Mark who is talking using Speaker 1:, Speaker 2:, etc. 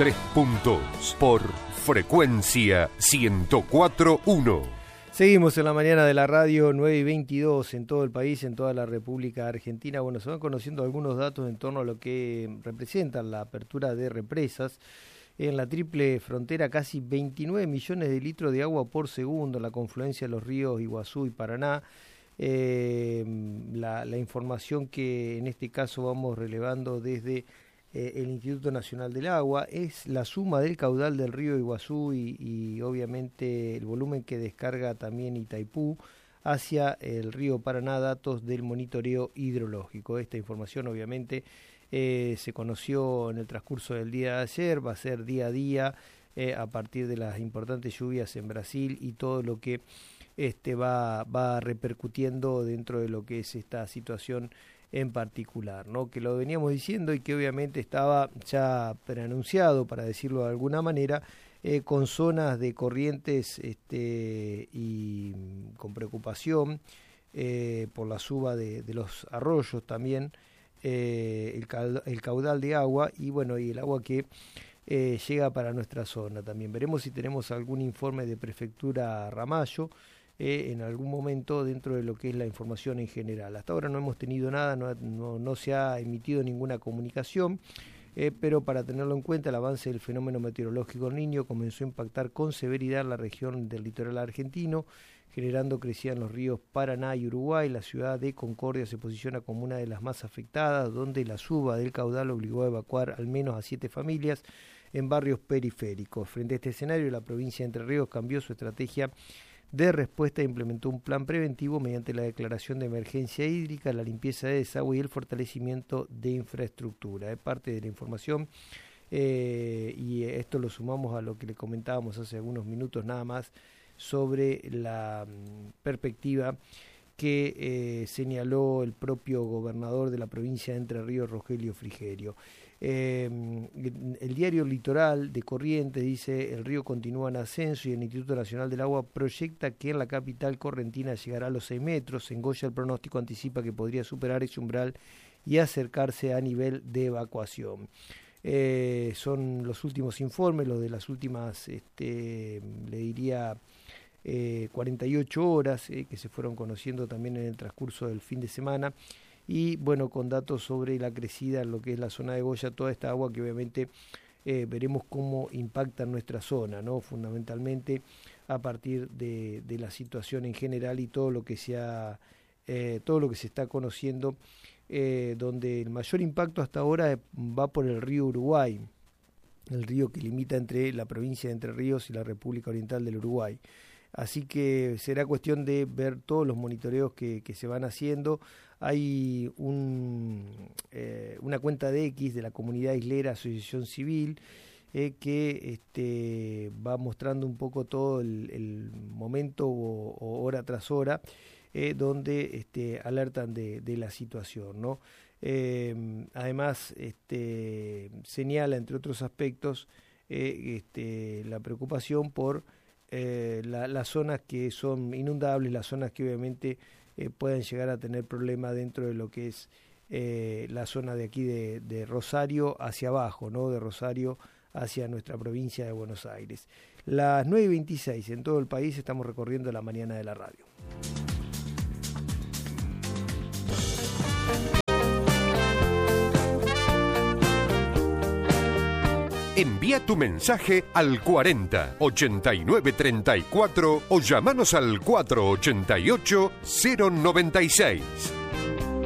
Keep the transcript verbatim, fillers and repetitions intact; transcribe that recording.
Speaker 1: tres puntos por frecuencia ciento cuatro punto uno.
Speaker 2: Seguimos en la mañana de la radio, nueve y veintidós en todo el país, en toda la República Argentina. Bueno, se van conociendo algunos datos en torno a lo que representa la apertura de represas. En la triple frontera, casi veintinueve millones de litros de agua por segundo en la confluencia de los ríos Iguazú y Paraná. Eh, la, la información que en este caso vamos relevando desde eh, el Instituto Nacional del Agua es la suma del caudal del río Iguazú y, y obviamente el volumen que descarga también Itaipú hacia el río Paraná, datos del monitoreo hidrológico. Esta información obviamente eh, se conoció en el transcurso del día de ayer, va a ser día a día eh, a partir de las importantes lluvias en Brasil y todo lo que este va, va repercutiendo dentro de lo que es esta situación en particular, ¿no? Que lo veníamos diciendo y que obviamente estaba ya preanunciado, para decirlo de alguna manera, eh, con zonas de corrientes este, y con preocupación eh, por la suba de, de los arroyos también, eh, el, caudal, el caudal de agua y bueno y el agua que eh, llega para nuestra zona también. Veremos si tenemos algún informe de Prefectura Ramallo Eh, en algún momento dentro de lo que es la información en general. Hasta ahora no hemos tenido nada, no, no, no se ha emitido ninguna comunicación, eh, pero para tenerlo en cuenta, el avance del fenómeno meteorológico El Niño comenzó a impactar con severidad la región del litoral argentino, generando crecida en los ríos Paraná y Uruguay. La ciudad de Concordia se posiciona como una de las más afectadas, donde la suba del caudal obligó a evacuar al menos a siete familias en barrios periféricos. Frente a este escenario, la provincia de Entre Ríos cambió su estrategia de respuesta e implementó un plan preventivo mediante la declaración de emergencia hídrica, la limpieza de desagüe y el fortalecimiento de infraestructura. Es parte de la información eh, y esto lo sumamos a lo que le comentábamos hace algunos minutos nada más sobre la um, perspectiva que eh, señaló el propio gobernador de la provincia de Entre Ríos, Rogelio Frigerio. Eh, el diario Litoral de Corrientes dice: el río continúa en ascenso y el Instituto Nacional del Agua proyecta que en la capital correntina llegará a los seis metros. En Goya el pronóstico anticipa que podría superar ese umbral y acercarse a nivel de evacuación. Eh, son los últimos informes, los de las últimas, este, le diría, eh, cuarenta y ocho horas, eh, que se fueron conociendo también en el transcurso del fin de semana. Y bueno, con datos sobre la crecida en lo que es la zona de Goya, toda esta agua que obviamente eh, veremos cómo impacta en nuestra zona, ¿no? Fundamentalmente a partir de, de la situación en general y todo lo que se ha, eh, todo lo que se está conociendo, eh, donde el mayor impacto hasta ahora va por el río Uruguay, el río que limita entre la provincia de Entre Ríos y la República Oriental del Uruguay. Así que será cuestión de ver todos los monitoreos que, que se van haciendo. Hay un, eh, una cuenta de X de la Comunidad Islera Asociación Civil eh, que este, va mostrando un poco todo el, el momento o, o hora tras hora eh, donde este, alertan de, de la situación, ¿no? Eh, además este, señala, entre otros aspectos, eh, este, la preocupación por Eh, la, las zonas que son inundables, las zonas que obviamente eh, puedan llegar a tener problemas dentro de lo que es eh, la zona de aquí de, de Rosario hacia abajo, ¿no? De Rosario hacia nuestra provincia de Buenos Aires. Las nueve y veintiséis en todo el país, estamos recorriendo la mañana de la radio.
Speaker 1: Envía tu mensaje al cuarenta, ochenta y nueve, treinta y cuatro o llamanos al cuatro ochenta y ocho, cero noventa y seis.